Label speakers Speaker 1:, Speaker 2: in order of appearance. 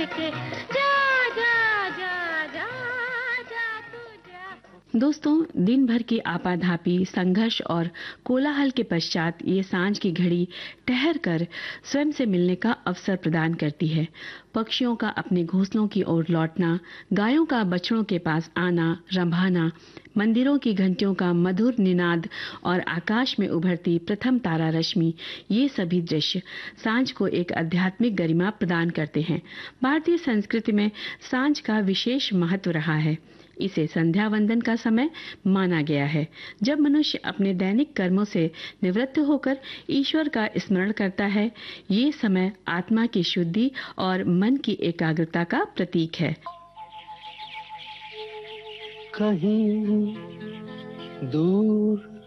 Speaker 1: के जा जा जा जा जा तू जा।
Speaker 2: दोस्तों, दिन भर की आपाधापी, संघर्ष और कोलाहल के पश्चात ये सांझ की घड़ी ठहर कर स्वयं से मिलने का अवसर प्रदान करती है। पक्षियों का अपने घोंसलों की ओर लौटना, गायों का बछड़ों के पास आना, रंभाना, मंदिरों की घंटियों का मधुर निनाद और आकाश में उभरती प्रथम तारा रश्मि, ये सभी दृश्य सांझ को एक आध्यात्मिक गरिमा प्रदान करते हैं। भारतीय संस्कृति में सांझ का विशेष महत्व रहा है। इसे संध्या वंदन का समय माना गया है, जब मनुष्य अपने दैनिक कर्मों से निवृत्त होकर ईश्वर का स्मरण करता है। ये समय आत्मा की शुद्धि और मन की एकाग्रता का प्रतीक है।
Speaker 3: कहीं दूर